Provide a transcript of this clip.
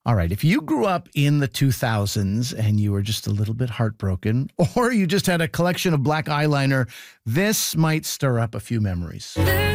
All right. If you grew up in the 2000s and you were just a little bit heartbroken, or you just had a collection of black eyeliner, this might stir up a few memories.